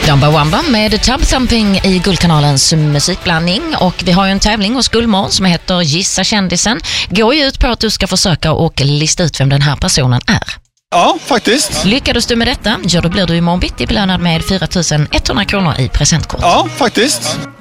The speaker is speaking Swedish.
Dumba Wamba med Tub Thumping i Guldkanalens musikblandning. Och vi har ju en tävling hos Guldmorgon som heter Gissa kändisen. Går ju ut på att du ska försöka och lista ut vem den här personen är. Ja, faktiskt. Lyckades du med detta, då blir du imorgon bitti belönad med 4 100 kronor i presentkort. Ja, faktiskt.